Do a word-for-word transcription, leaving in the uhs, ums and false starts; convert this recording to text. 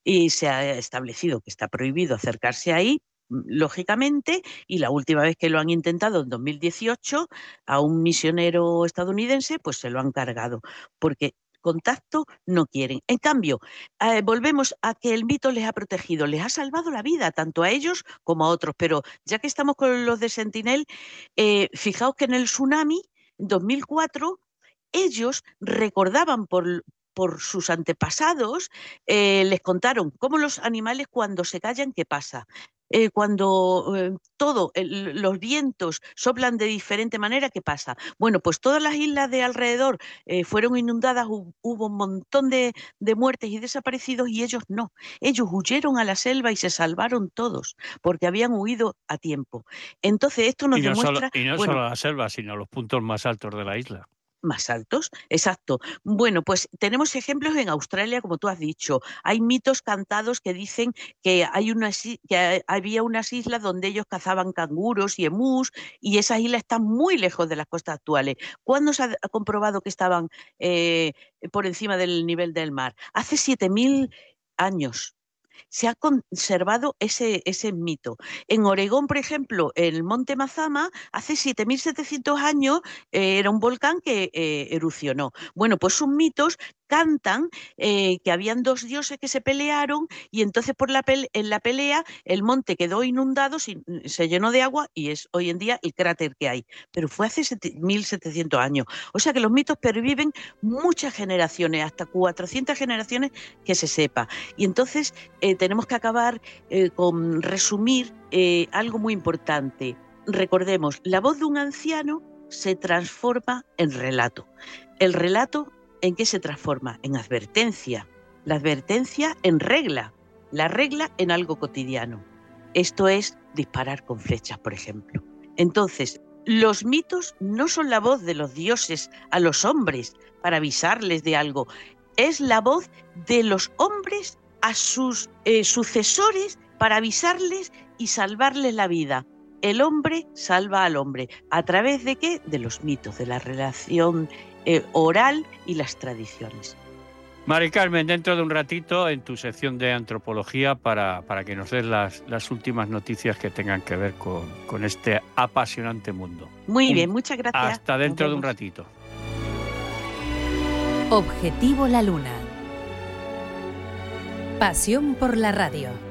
y se ha establecido que está prohibido acercarse ahí, lógicamente, y la última vez que lo han intentado, en dos mil dieciocho, a un misionero estadounidense, pues se lo han cargado, porque contacto no quieren. En cambio, eh, volvemos a que el mito les ha protegido, les ha salvado la vida, tanto a ellos como a otros. Pero ya que estamos con los de Sentinel, eh, fijaos que en el tsunami, en dos mil cuatro, ellos recordaban por, por sus antepasados, eh, les contaron cómo los animales cuando se callan, ¿qué pasa? Eh, cuando eh, todo, el, los vientos soplan de diferente manera, ¿qué pasa? Bueno, pues todas las islas de alrededor eh, fueron inundadas, hu hubo un montón de, de muertes y desaparecidos, y ellos no. Ellos huyeron a la selva y se salvaron todos, porque habían huido a tiempo. Entonces esto nos Y no solo, demuestra, y no bueno, solo la selva, sino los puntos más altos de la isla. más altos, exacto. Bueno, pues tenemos ejemplos en Australia, como tú has dicho. Hay mitos cantados que dicen que hay unas, que había unas islas donde ellos cazaban canguros y emús, y esas islas están muy lejos de las costas actuales. ¿Cuándo se ha comprobado que estaban eh, por encima del nivel del mar? Hace siete mil años. Se ha conservado ese, ese mito. En Oregón, por ejemplo, el monte Mazama, hace siete mil setecientos años eh, era un volcán que eh, erupcionó. Bueno, pues sus mitos cantan eh, que habían dos dioses que se pelearon, y entonces por la pele en la pelea el monte quedó inundado, sin, se llenó de agua, y es hoy en día el cráter que hay. Pero fue hace mil setecientos años. O sea que los mitos perviven muchas generaciones, hasta cuatrocientas generaciones que se sepa. Y entonces eh, tenemos que acabar eh, con resumir eh, algo muy importante. Recordemos, la voz de un anciano se transforma en relato. El relato, ¿en qué se transforma? En advertencia. La advertencia en regla. La regla en algo cotidiano. Esto es disparar con flechas, por ejemplo. Entonces, los mitos no son la voz de los dioses a los hombres para avisarles de algo. Es la voz de los hombres a sus eh, sucesores para avisarles y salvarles la vida. El hombre salva al hombre. ¿A través de qué? De los mitos, de la relación eh, oral y las tradiciones. Mari Carmen, dentro de un ratito en tu sección de antropología para, para que nos des las, las últimas noticias que tengan que ver con, con este apasionante mundo. Muy un, bien, muchas gracias. Hasta dentro de un ratito. Objetivo La Luna. Pasión por la radio.